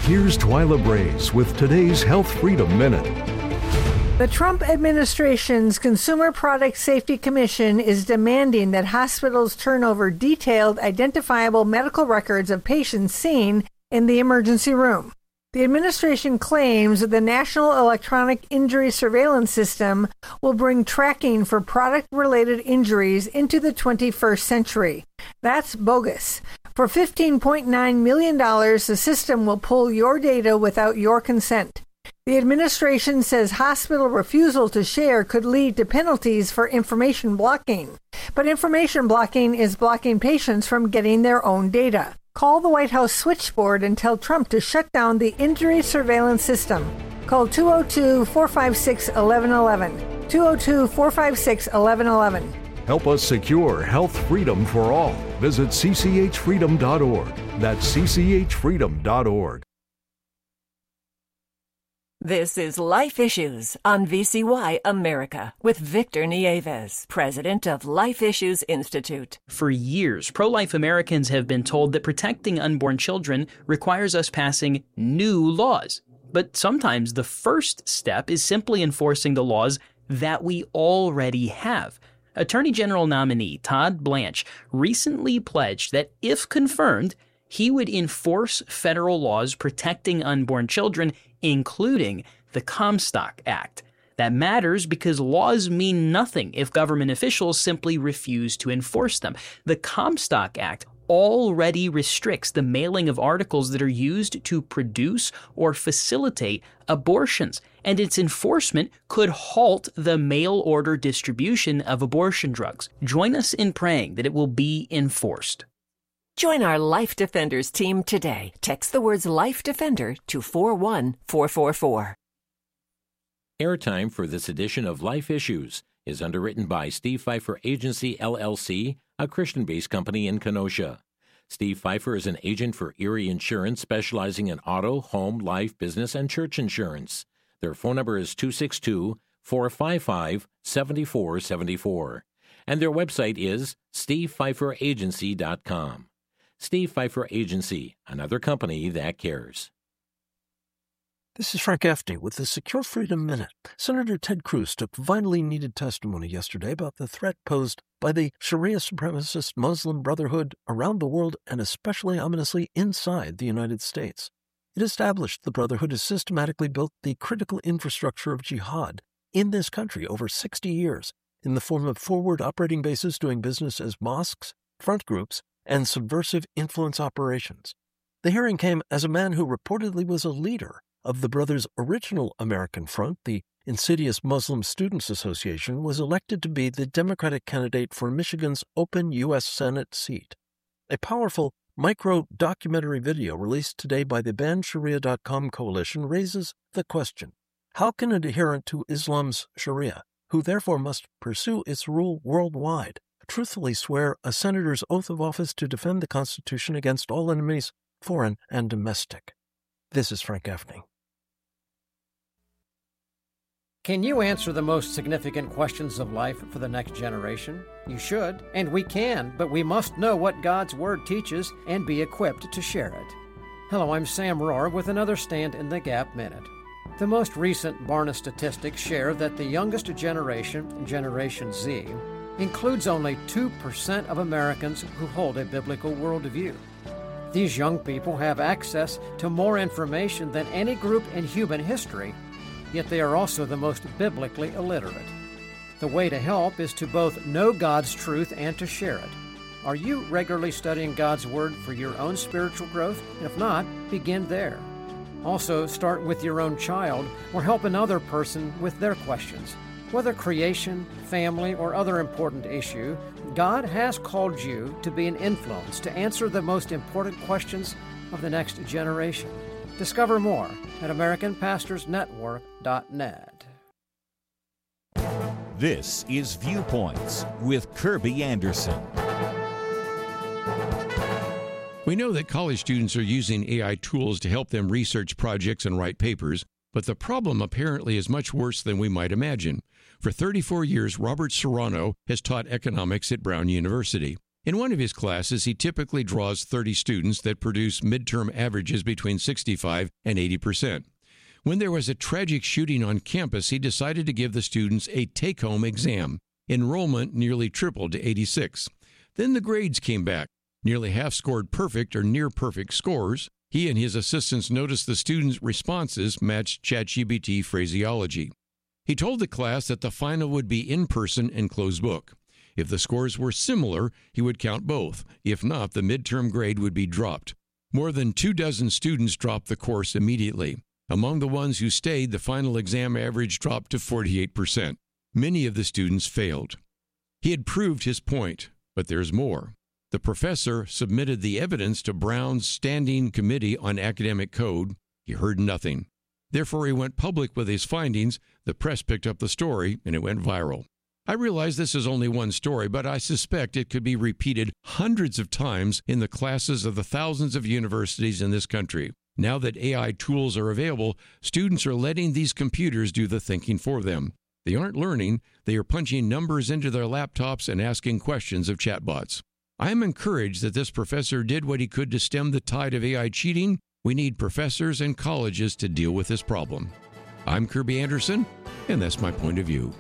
Here's Twyla Braze with today's Health Freedom Minute. The Trump administration's Consumer Product Safety Commission is demanding that hospitals turn over detailed, identifiable medical records of patients seen in the emergency room. The administration claims that the National Electronic Injury Surveillance System will bring tracking for product-related injuries into the 21st century. That's bogus. For $15.9 million, the system will pull your data without your consent. The administration says hospital refusal to share could lead to penalties for information blocking. But information blocking is blocking patients from getting their own data. Call the White House switchboard and tell Trump to shut down the injury surveillance system. Call 202-456-1111. 202-456-1111. Help us secure health freedom for all. Visit cchfreedom.org. That's cchfreedom.org. This is Life Issues on VCY America with Victor Nieves, president of Life Issues Institute. For years, pro-life Americans have been told that protecting unborn children requires us passing new laws. But sometimes the first step is simply enforcing the laws that we already have. Attorney General nominee Todd Blanche recently pledged that if confirmed, he would enforce federal laws protecting unborn children, including the Comstock Act. That matters because laws mean nothing if government officials simply refuse to enforce them. The Comstock Act already restricts the mailing of articles that are used to produce or facilitate abortions, and its enforcement could halt the mail-order distribution of abortion drugs. Join us in praying that it will be enforced. Join our Life Defenders team today. Text the words Life Defender to 41444. Airtime for this edition of Life Issues is underwritten by Steve Pfeiffer Agency, LLC, a Christian-based company in Kenosha. Steve Pfeiffer is an agent for Erie Insurance, specializing in auto, home, life, business, and church insurance. Their phone number is 262-455-7474. And their website is stevepfeiferagency.com. Steve Pfeiffer Agency, another company that cares. This is Frank Gaffney with the Secure Freedom Minute. Senator Ted Cruz took vitally needed testimony yesterday about the threat posed by the Sharia supremacist Muslim Brotherhood around the world and especially ominously inside the United States. It established the Brotherhood has systematically built the critical infrastructure of jihad in this country over 60 years in the form of forward operating bases doing business as mosques, front groups, and subversive influence operations. The hearing came as a man who reportedly was a leader of the Brothers' original American Front, the insidious Muslim Students Association, was elected to be the Democratic candidate for Michigan's open U.S. Senate seat. A powerful micro-documentary video released today by the BanSharia.com coalition raises the question, how can an adherent to Islam's Sharia, who therefore must pursue its rule worldwide, truthfully swear a senator's oath of office to defend the Constitution against all enemies, foreign and domestic? This is Frank Gaffney. Can you answer the most significant questions of life for the next generation? You should, and we can, but we must know what God's Word teaches and be equipped to share it. Hello, I'm Sam Rohr with another Stand in the Gap Minute. The most recent Barna statistics share that the youngest generation, Generation Z, includes only 2% of Americans who hold a biblical worldview. These young people have access to more information than any group in human history, yet they are also the most biblically illiterate. The way to help is to both know God's truth and to share it. Are you regularly studying God's Word for your own spiritual growth? If not, begin there. Also, start with your own child or help another person with their questions. Whether creation, family, or other important issue, God has called you to be an influence to answer the most important questions of the next generation. Discover more at AmericanPastorsNetwork.net. This is Viewpoints with Kirby Anderson. We know that college students are using AI tools to help them research projects and write papers, but the problem apparently is much worse than we might imagine. For 34 years, Robert Serrano has taught economics at Brown University. In one of his classes, he typically draws 30 students that produce midterm averages between 65 and 80%. When there was a tragic shooting on campus, he decided to give the students a take-home exam. Enrollment nearly tripled to 86. Then the grades came back. Nearly half scored perfect or near-perfect scores. He and his assistants noticed the students' responses matched ChatGPT phraseology. He told the class that the final would be in person and closed book. If the scores were similar, he would count both. If not, the midterm grade would be dropped. More than 24 students dropped the course immediately. Among the ones who stayed, the final exam average dropped to 48%. Many of the students failed. He had proved his point, but there's more. The professor submitted the evidence to Brown's Standing Committee on Academic Code. He heard nothing. Therefore, he went public with his findings. The press picked up the story, and it went viral. I realize this is only one story, but I suspect it could be repeated hundreds of times in the classes of the thousands of universities in this country. Now that AI tools are available, students are letting these computers do the thinking for them. They aren't learning. They are punching numbers into their laptops and asking questions of chatbots. I am encouraged that this professor did what he could to stem the tide of AI cheating. We need professors and colleges to deal with this problem. I'm Kirby Anderson, and that's my point of view.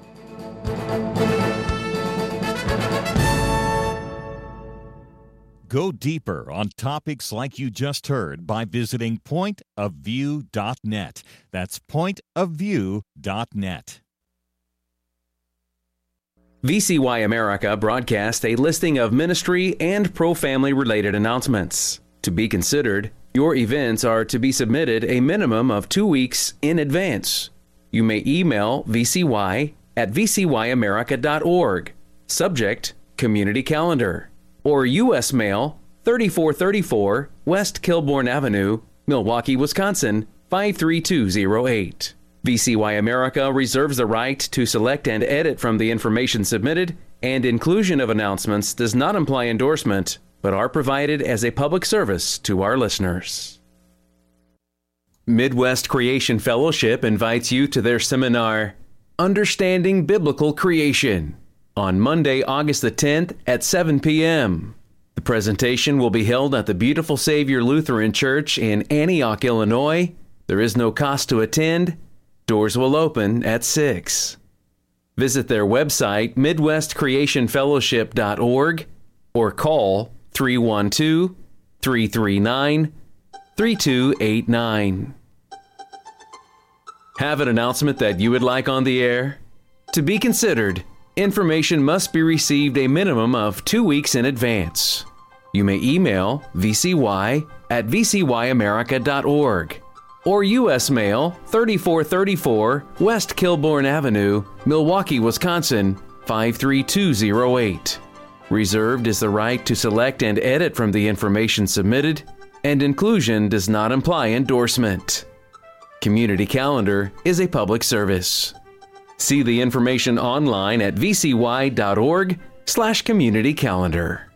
Go deeper on topics like you just heard by visiting pointofview.net. That's pointofview.net. VCY America broadcasts a listing of ministry and pro-family related announcements. To be considered, your events are to be submitted a minimum of 2 weeks in advance. You may email VCY at vcyamerica.org. Subject, Community Calendar. Or U.S. Mail, 3434 West Kilbourne Avenue, Milwaukee, Wisconsin, 53208. VCY America reserves the right to select and edit from the information submitted, and inclusion of announcements does not imply endorsement, but are provided as a public service to our listeners. Midwest Creation Fellowship invites you to their seminar, Understanding Biblical Creation, on Monday, August the 10th at 7 p.m. The presentation will be held at the Beautiful Savior Lutheran Church in Antioch, Illinois. There is no cost to attend. Doors will open at 6. Visit their website, MidwestCreationFellowship.org, or call 312-339-3289. Have an announcement that you would like on the air? To be considered, information must be received a minimum of 2 weeks in advance. You may email VCY at vcyamerica.org or U.S. Mail 3434 West Kilbourne Avenue, Milwaukee, Wisconsin 53208. Reserved is the right to select and edit from the information submitted, and inclusion does not imply endorsement. Community Calendar is a public service. See the information online at vcy.org/communitycalendar.